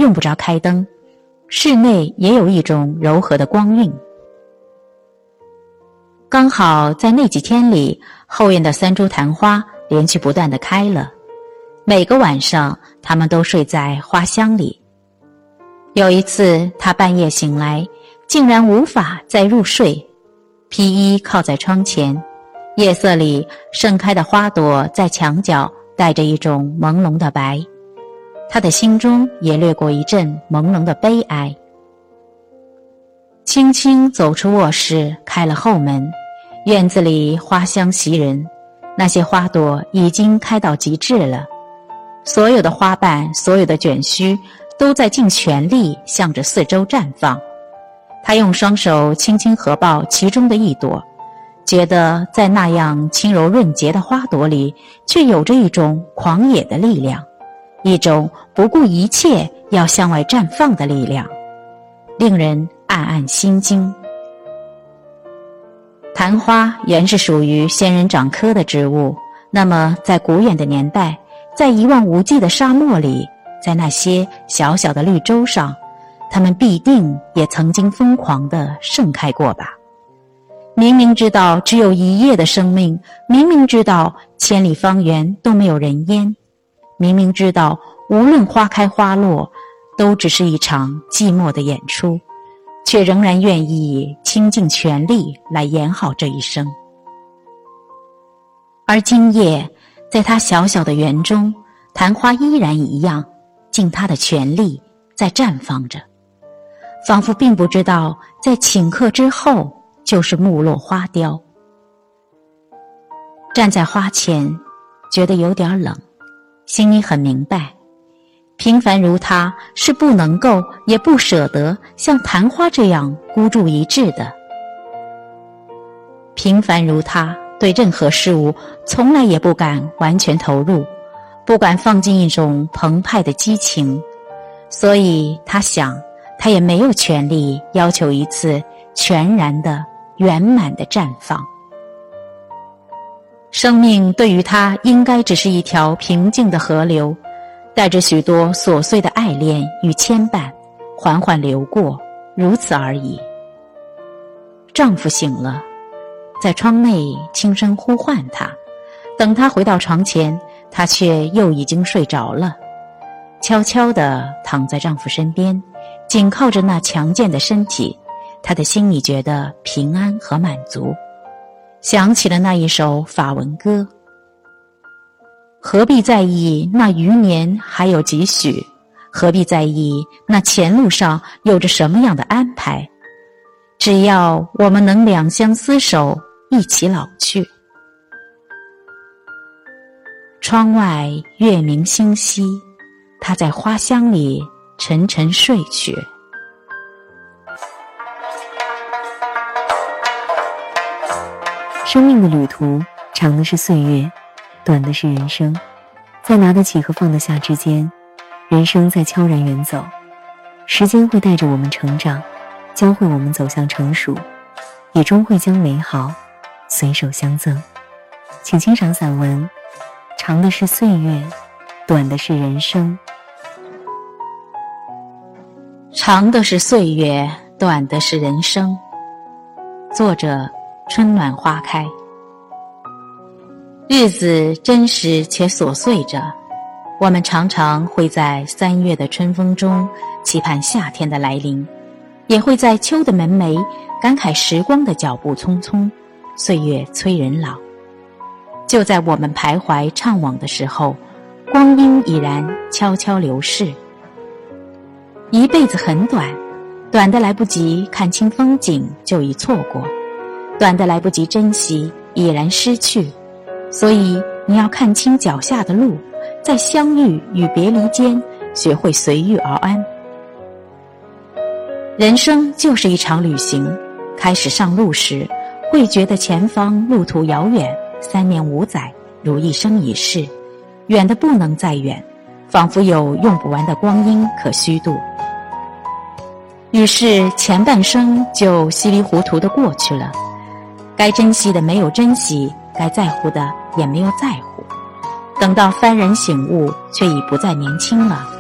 用不着开灯，室内也有一种柔和的光晕。刚好在那几天里，后院的3株昙花连续不断地开了，每个晚上它们都睡在花香里。有一次他半夜醒来，竟然无法再入睡，披衣靠在窗前，夜色里盛开的花朵在墙角带着一种朦胧的白，他的心中也掠过一阵朦胧的悲哀。轻轻走出卧室，开了后门，院子里花香袭人，那些花朵已经开到极致了，所有的花瓣，所有的卷须都在尽全力向着四周绽放。他用双手轻轻合抱其中的一朵，觉得在那样轻柔润洁的花朵里，却有着一种狂野的力量，一种不顾一切要向外绽放的力量，令人暗暗心惊。昙花原是属于仙人掌科的植物，那么在古远的年代，在一望无际的沙漠里，在那些小小的绿洲上，它们必定也曾经疯狂地盛开过吧。明明知道只有一夜的生命，明明知道千里方圆都没有人烟，明明知道无论花开花落，都只是一场寂寞的演出，却仍然愿意倾尽全力来演好这一生。而今夜，在他小小的园中，昙花依然一样，尽他的全力在绽放着，仿佛并不知道在顷刻之后就是木落花凋。站在花前，觉得有点冷，心里很明白，平凡如他是不能够也不舍得像昙花这样孤注一掷的。平凡如他对任何事物从来也不敢完全投入，不敢放进一种澎湃的激情，所以他想，他也没有权利要求一次全然的圆满的绽放。生命对于他应该只是一条平静的河流，带着许多琐碎的爱恋与牵绊，缓缓流过，如此而已。丈夫醒了，在窗内轻声呼唤他，等他回到床前，他却又已经睡着了，悄悄地躺在丈夫身边，紧靠着那强健的身体，她的心里觉得平安和满足，想起了那一首法文歌：何必在意那余年还有几许，何必在意那前路上有着什么样的安排，只要我们能两相厮守，一起老去。窗外月明星稀，他在花香里沉沉睡去。 生命的旅途，长的是岁月，短的是人生。在拿得起和放得下之间，人生在悄然远走。时间会带着我们成长，教会我们走向成熟，也终会将美好随手相赠。请欣赏散文，长的是岁月，短的是人生。 长的是岁月，短的是人生。作者：春暖花开。日子真实且琐碎着，我们常常会在3月的春风中期盼夏天的来临，也会在秋的门楣感慨时光的脚步匆匆，岁月催人老。就在我们徘徊怅惘的时候，光阴已然悄悄流逝。一辈子很短，短的来不及看清风景就已错过，短的来不及珍惜已然失去。所以你要看清脚下的路，在相遇与别离间学会随遇而安。人生就是一场旅行，开始上路时会觉得前方路途遥远，3年5载如一生一世，远得不能再远，仿佛有用不完的光阴可虚度。于是前半生就稀里糊涂地过去了，该珍惜的没有珍惜，该在乎的也没有在乎，等到幡然醒悟，却已不再年轻了。